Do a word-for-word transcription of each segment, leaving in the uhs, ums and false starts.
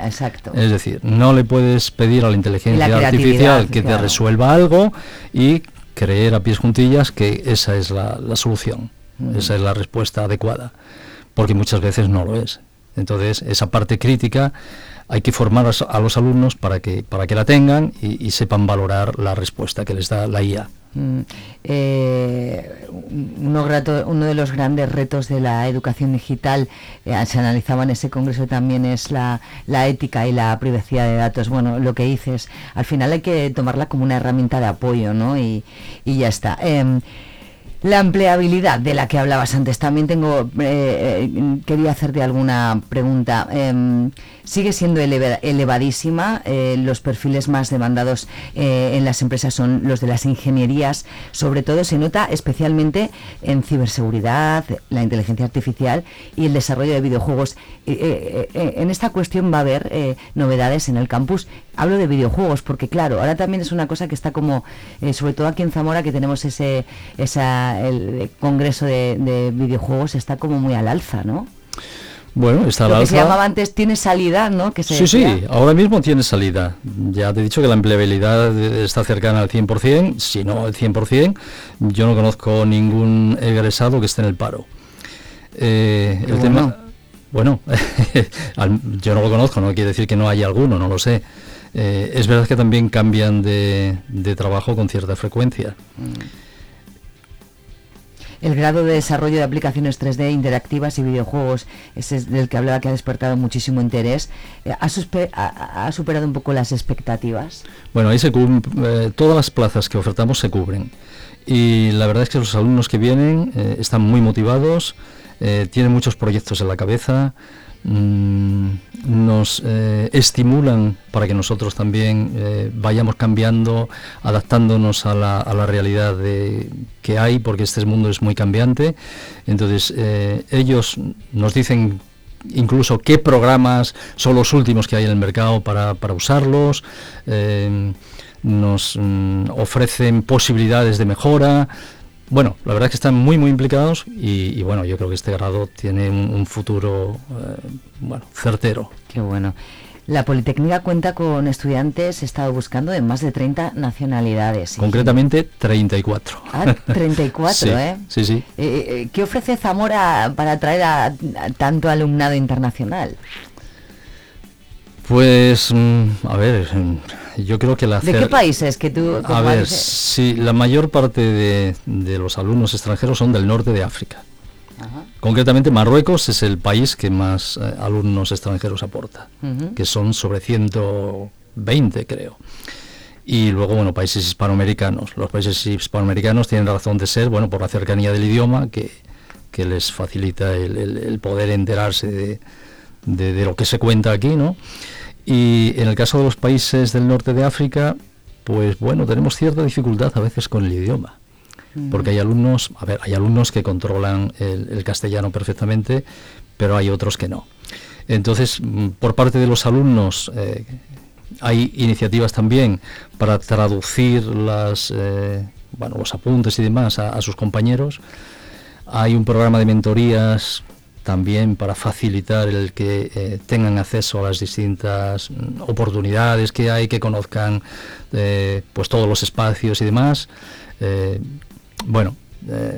exacto. Es decir, no le puedes pedir a la inteligencia la artificial que claro. te resuelva algo y creer a pies juntillas que esa es la, la solución, mm. esa es la respuesta adecuada, porque muchas veces no lo es. Entonces, esa parte crítica hay que formar a los alumnos para que para que la tengan y, y sepan valorar la respuesta que les da la I A. Mm, eh, uno, grato, uno de los grandes retos de la educación digital, eh, se analizaba en ese congreso también, es la, la ética y la privacidad de datos. Bueno, lo que dices, al final hay que tomarla como una herramienta de apoyo, ¿no? Y, y ya está. Eh, La empleabilidad de la que hablabas antes, también tengo, eh, eh, quería hacerte alguna pregunta. Eh, sigue siendo eleva, elevadísima, eh, los perfiles más demandados eh, en las empresas son los de las ingenierías, sobre todo se nota especialmente en ciberseguridad, la inteligencia artificial y el desarrollo de videojuegos. Eh, eh, eh, en esta cuestión va a haber eh, novedades en el campus. Hablo de videojuegos porque, claro, ahora también es una cosa que está como, eh, sobre todo aquí en Zamora, que tenemos ese esa el congreso de, de videojuegos, está como muy al alza, ¿no? Bueno, está al alza. Lo que se llamaba antes tiene salida, ¿no? Que se sí, decía. sí, ahora mismo tiene salida. Ya te he dicho que la empleabilidad está cercana al cien por ciento, si no al cien por ciento. Yo no conozco ningún egresado que esté en el paro. Eh, el bueno. tema, bueno, yo no lo conozco, no quiere decir que no haya alguno, no lo sé. Eh, es verdad que también cambian de, de trabajo con cierta frecuencia. Mm. El grado de desarrollo de aplicaciones tres D interactivas y videojuegos, ese es del que hablaba, que ha despertado muchísimo interés, ¿ha, suspe- ha, ha superado un poco las expectativas? Bueno, ahí se cub- eh, todas las plazas que ofertamos se cubren. Y la verdad es que los alumnos que vienen eh, están muy motivados, eh, tienen muchos proyectos en la cabeza, mmm, nos eh, estimulan para que nosotros también eh, vayamos cambiando, adaptándonos a la, a la realidad de, que hay, porque este mundo es muy cambiante. Entonces eh, ellos nos dicen incluso qué programas son los últimos que hay en el mercado para, para usarlos, eh, nos mm, ofrecen posibilidades de mejora. Bueno, la verdad es que están muy muy implicados y, y bueno, yo creo que este grado tiene un, un futuro eh, bueno, certero. Qué bueno. La Politécnica cuenta con estudiantes, he estado buscando, de más de treinta nacionalidades. Concretamente treinta y cuatro. Ah, treinta y cuatro, sí, ¿eh? Sí, sí. Eh, ¿Qué ofrece Zamora para atraer a, a tanto alumnado internacional? Pues, mm, a ver, yo creo que la... ¿De qué países que tú...? A ver, sí, la mayor parte de, de los alumnos extranjeros son del norte de África. Ajá. Concretamente Marruecos es el país que más eh, alumnos extranjeros aporta, uh-huh. que son sobre ciento veinte, creo. Y luego, bueno, países hispanoamericanos. Los países hispanoamericanos tienen razón de ser, bueno, por la cercanía del idioma, que, que les facilita el, el, el poder enterarse de, de, de lo que se cuenta aquí, ¿no? Y en el caso de los países del norte de África, pues bueno, tenemos cierta dificultad a veces con el idioma, mm. porque hay alumnos, a ver, hay alumnos que controlan el, el castellano perfectamente, pero hay otros que no. Entonces, por parte de los alumnos, eh, hay iniciativas también para traducir las, eh, bueno, los apuntes y demás a, a sus compañeros. Hay un programa de mentorías también para facilitar el que eh, tengan acceso a las distintas mm, oportunidades que hay, que conozcan eh, pues todos los espacios y demás. Eh, bueno, eh,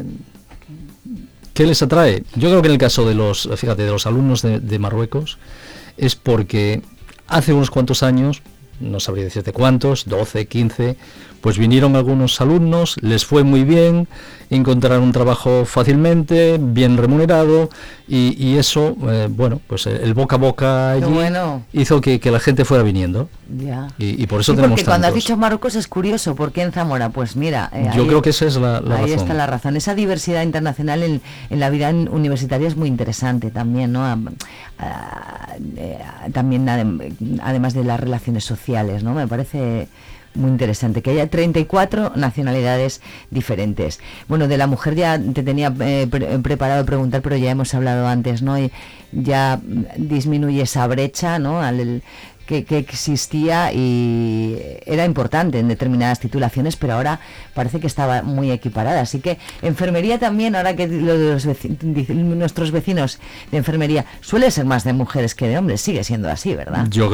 ¿qué les atrae? Yo creo que en el caso de los, fíjate, de los alumnos de, de Marruecos, es porque hace unos cuantos años, no sabría decirte cuántos, doce, quince, pues vinieron algunos alumnos, les fue muy bien, encontraron un trabajo fácilmente, bien remunerado, y, y eso, eh, bueno, pues el boca a boca allí bueno. hizo que, que la gente fuera viniendo. Ya. Y, y por eso sí, tenemos porque cuando tantos. has dicho Marruecos es curioso, ¿por qué en Zamora? Pues mira, eh, yo ahí, creo que esa es la, la ahí razón. está la razón. Esa diversidad internacional en, en la vida universitaria es muy interesante también, ¿no? A, a, a, también adem, además de las relaciones sociales, ¿no? Me parece muy interesante que haya treinta y cuatro nacionalidades diferentes. Bueno, de la mujer ya te tenía eh, pre- preparado preguntar, pero ya hemos hablado antes, ¿no? Y ya disminuye esa brecha, ¿no? Al, el, Que, que existía y era importante en determinadas titulaciones, pero ahora parece que estaba muy equiparada. Así que enfermería también, ahora que lo de los veci- nuestros vecinos de enfermería suele ser más de mujeres que de hombres, sigue siendo así, ¿verdad? Yo